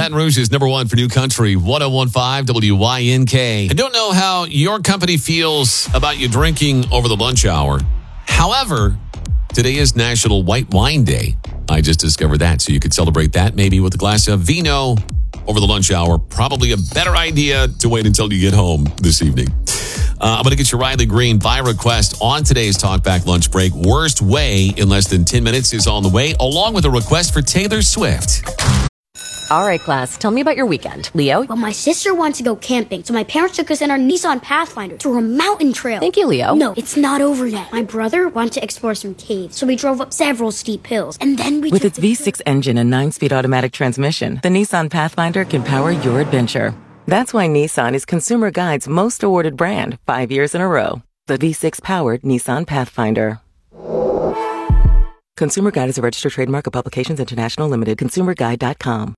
Baton Rouge's number one for New Country, 101.5 WYNK. I don't know how your company feels about you drinking over the lunch hour. However, today is National White Wine Day. I just discovered that, so you could celebrate that maybe with a glass of vino over the lunch hour. Probably a better idea to wait until you get home this evening. I'm going to get you Riley Green by request on today's Talkback Lunch Break. Worst Way in less than 10 minutes is on the way, along with a request for Taylor Swift. All right, class, tell me about your weekend. Leo? Well, my sister wanted to go camping, so my parents took us in our Nissan Pathfinder through a mountain trail. Thank you, Leo. No, it's not over yet. My brother wanted to explore some caves, so we drove up several steep hills, and then we With its V6 engine and 9-speed automatic transmission, the Nissan Pathfinder can power your adventure. That's why Nissan is Consumer Guide's most awarded brand 5 years in a row. The V6-powered Nissan Pathfinder. Consumer Guide is a registered trademark of Publications International Limited. ConsumerGuide.com.